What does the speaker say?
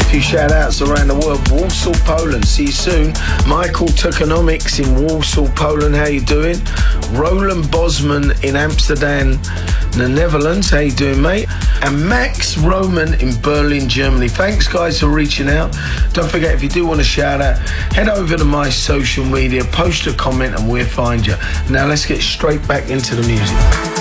few shout outs around the world. Warsaw, Poland. See you soon. Michael Tokonomics in Warsaw, Poland. How you doing? Roland Bosman in Amsterdam, the Netherlands. How you doing, mate? And Max Roman in Berlin, Germany. Thanks, guys, for reaching out. Don't forget, if you do want to shout out, head over to my social media, post a comment, and we'll find you. Now, let's get straight back into the music.